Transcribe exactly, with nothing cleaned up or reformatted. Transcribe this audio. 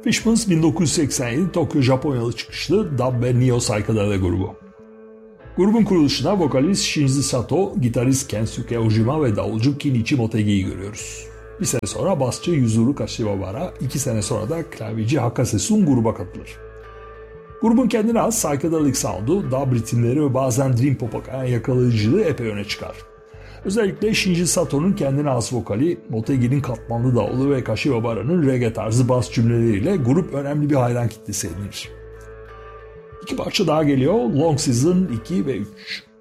Fishmans bin dokuz yüz seksen yedi Tokyo Japonyalı çıkışlı dub ve neo psychedelic grubu. Grubun kuruluşuna vokalist Shinji Sato, gitarist Kensuke Ojima ve davulcu Kinichi Motegi'yi görüyoruz. Bir sene sonra basçı Yuzuru Kashiwabara, iki sene sonra da klavyeci Hakase Sun gruba katılır. Grubun kendine has psychedelic sound'u, dub ritimleri ve bazen dream pop'a kayan yakalayıcılığı epey öne çıkar. Özellikle Shinji Sato'nun kendine has vokali, Motegi'nin katmanlı davulu ve Kashiwabara'nın reggae tarzı bas cümleleriyle grup önemli bir hayran kitlesi edinir. İki parça daha geliyor, Long Season iki ve üç.